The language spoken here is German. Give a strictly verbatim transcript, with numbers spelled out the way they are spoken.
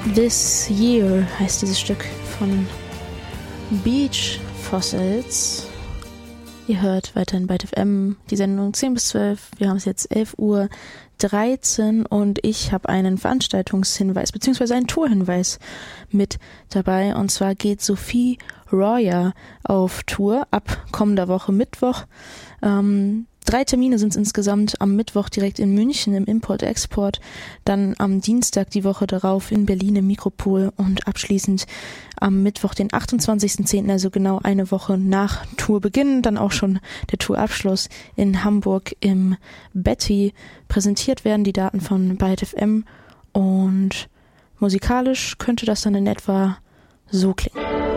This Year heißt dieses Stück von Beach Fossils. Ihr hört weiterhin bei T F M die Sendung zehn bis zwölf. Wir haben es jetzt elf Uhr dreizehn und ich habe einen Veranstaltungshinweis bzw. einen Tourhinweis mit dabei. Und zwar geht Sophie Royer auf Tour ab kommender Woche Mittwoch. Ähm, Drei Termine sind es insgesamt, am Mittwoch direkt in München im Import-Export, dann am Dienstag die Woche darauf in Berlin im Mikropol und abschließend am Mittwoch, den achtundzwanzigsten zehnten, also genau eine Woche nach Tourbeginn, dann auch schon der Tourabschluss in Hamburg im Betty. Präsentiert werden die Daten von Byte F M und musikalisch könnte das dann in etwa so klingen.